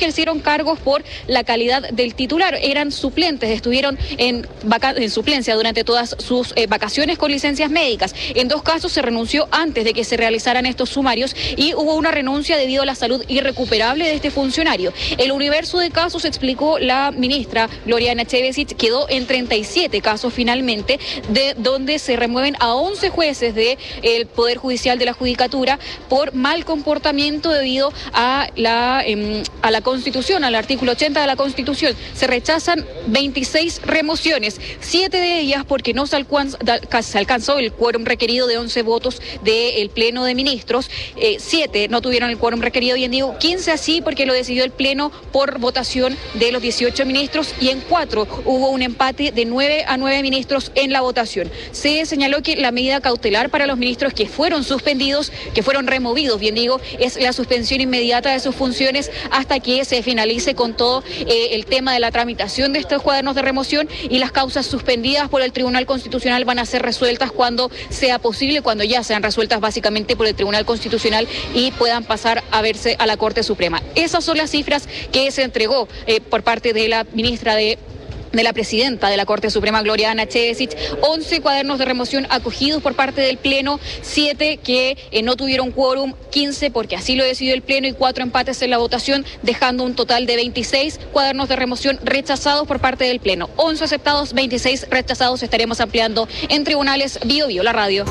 ejercieron cargos por la calidad del titular. Eran suplentes, estuvieron en suplencia durante todas sus vacaciones con licencias médicas. En 2 casos se renunció antes de que se realizaran estos sumarios y hubo una renuncia debido a la salud irrecuperable de este funcionario. El universo de casos, explicó la ministra Gloriana Chevesic, quedó en 37 casos finalmente, de donde se remueven a 11 jueces del Poder Judicial de la Judicatura por mal comportamiento debido a la Constitución, al artículo 80 de la Constitución. Se rechazan 26 remociones, 7 de ellas porque no se alcanzó el quórum requerido de 11 votos del Pleno de Ministros, 7 no tuvieron el quórum requerido, bien digo, 15 así porque lo decidió el Pleno por votación de los 18 ministros, y en 4 hubo un empate de 9-9 ministros en la votación. Se señaló que la medida cautelar para los ministros que fueron suspendidos, que fueron removidos, bien digo, es la suspensión inmediata de sus funciones hasta que se finalice con todo el tema de la tramitación de estos cuadernos de remoción, y las causas suspendidas por el Tribunal Constitucional van a ser resueltas cuando sea posible, cuando ya sean resueltas básicamente por el Tribunal Constitucional y puedan pasar a verse a la Corte Suprema. Esas son las cifras que se entregó por parte de la ministra de la presidenta de la Corte Suprema, Gloriana Chevesic. 11 cuadernos de remoción acogidos por parte del Pleno, 7 que no tuvieron quórum, 15 porque así lo decidió el Pleno y 4 empates en la votación, dejando un total de 26 cuadernos de remoción rechazados por parte del Pleno. 11 aceptados, 26 rechazados. Estaremos ampliando en tribunales. Bio Bio, la radio.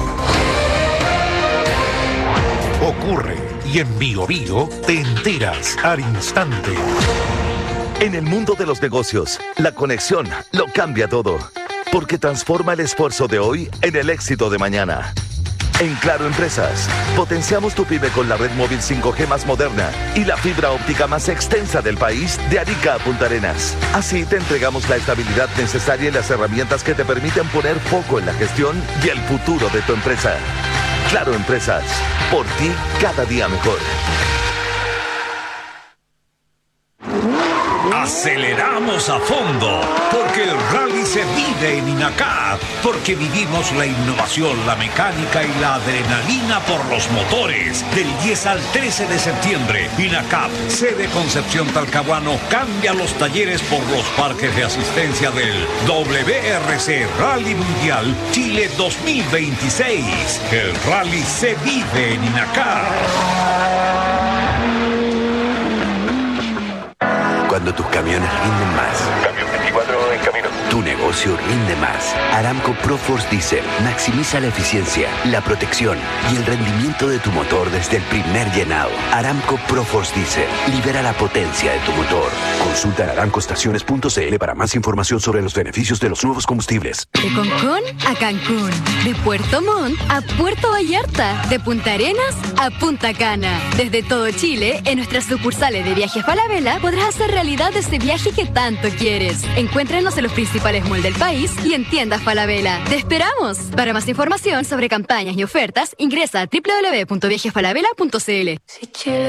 Ocurre y en Bio Bio te enteras al instante. En el mundo de los negocios, la conexión lo cambia todo, porque transforma el esfuerzo de hoy en el éxito de mañana. En Claro Empresas, potenciamos tu pyme con la red móvil 5G más moderna y la fibra óptica más extensa del país, de Arica a Punta Arenas. Así te entregamos la estabilidad necesaria y las herramientas que te permiten poner foco en la gestión y el futuro de tu empresa. Claro Empresas, por ti cada día mejor. Aceleramos a fondo, porque el rally se vive en Inacap, porque vivimos la innovación, la mecánica y la adrenalina por los motores. Del 10 al 13 de septiembre, Inacap, sede Concepción Talcahuano, cambia los talleres por los parques de asistencia del WRC Rally Mundial Chile 2026. El rally se vive en Inacap. Cuando tus camiones rinden más. Camión 24 en camino. Tu negocio rinde más. Aramco ProForce Diesel maximiza la eficiencia, la protección y el rendimiento de tu motor desde el primer llenado. Aramco ProForce Diesel libera la potencia de tu motor. Consulta en aramcoestaciones.cl para más información sobre los beneficios de los nuevos combustibles. De Concón a Cancún, de Puerto Montt a Puerto Vallarta, de Punta Arenas a Punta Cana. Desde todo Chile, en nuestras sucursales de Viajes Falabella podrás hacer realidad este viaje que tanto quieres. Encuéntranos en los principales malls del país y en tiendas Falabella. ¡Te esperamos! Para más información sobre campañas y ofertas, ingresa a www.viajesfalabella.cl.